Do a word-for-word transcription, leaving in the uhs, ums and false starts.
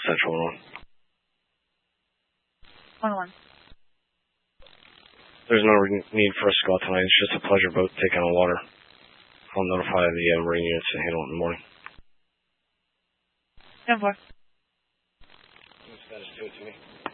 Central one one. one one. There's no need for us to go out tonight. It's just a pleasure boat taking on water. I'll notify the uh, Marine units to handle it in the morning. ten four. Status two to me.